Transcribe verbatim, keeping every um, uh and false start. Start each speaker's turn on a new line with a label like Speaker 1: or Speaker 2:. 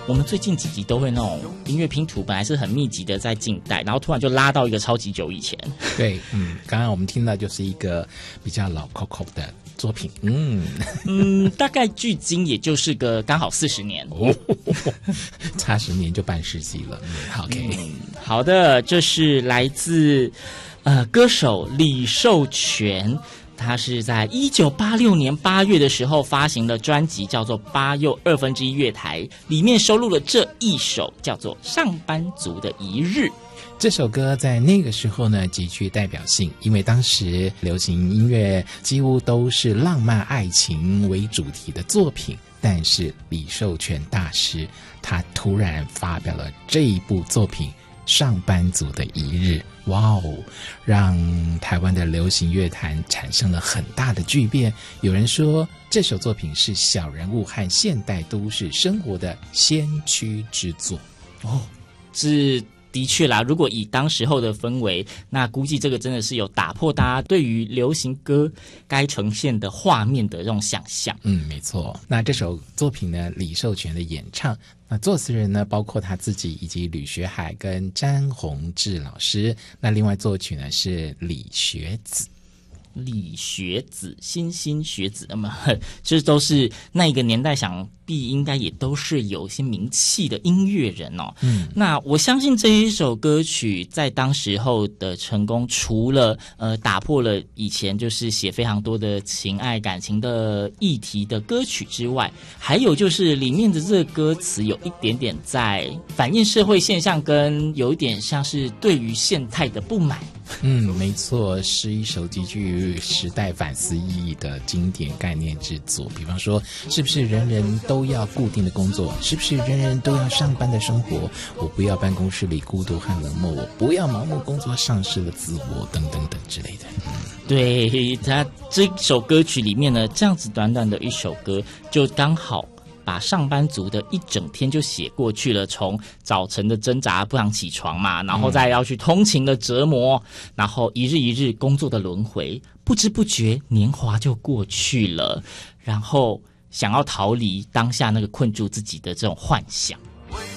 Speaker 1: 我们最近几集都会那种音乐拼图，本来是很密集的在近代，然后突然就拉到一个超级久以前。
Speaker 2: 对，嗯，刚刚我们听到就是一个比较老 Coco 的作品，嗯
Speaker 1: 嗯，大概距今也就是个刚好四十年，
Speaker 2: 哦，差十年就半世纪了。嗯 OK，
Speaker 1: 嗯，好的，这是来自呃歌手李寿全。他是在一九八六年八月的时候发行的专辑，叫做《八又二分之一月台》，里面收录了这一首叫做《上班族的一日》。
Speaker 2: 这首歌在那个时候呢极具代表性，因为当时流行音乐几乎都是浪漫爱情为主题的作品，但是李寿全大师他突然发表了这一部作品上班族的一日，哇哦，让台湾的流行乐坛产生了很大的巨变。有人说这首作品是小人物和现代都市生活的先驱之作。
Speaker 1: 哦，是的确啦，如果以当时候的氛围，那估计这个真的是有打破大家对于流行歌该呈现的画面的这种想象。
Speaker 2: 嗯，没错。那这首作品呢，李寿全的演唱，那作词人呢，包括他自己以及吕学海跟詹宏志老师。那另外作曲呢是李学子。
Speaker 1: 李学子，莘莘学子，那么这都是那一个年代，想必应该也都是有一些名气的音乐人哦。嗯，那我相信这一首歌曲在当时候的成功，除了呃打破了以前就是写非常多的情爱感情的议题的歌曲之外，还有就是里面的这个歌词有一点点在反映社会现象，跟有一点像是对于现态的不满。
Speaker 2: 嗯，没错，是一首极具时代反思意义的经典概念之作。比方说，是不是人人都要固定的工作？是不是人人都要上班的生活？我不要办公室里孤独和冷漠，我不要盲目工作丧失了自我，等等等之类的。嗯，
Speaker 1: 对，他这首歌曲里面呢，这样子短短的一首歌，就刚好把上班族的一整天就写过去了，从早晨的挣扎不想起床嘛，然后再要去通勤的折磨，然后一日一日工作的轮回，不知不觉年华就过去了，然后想要逃离当下那个困住自己的这种幻想。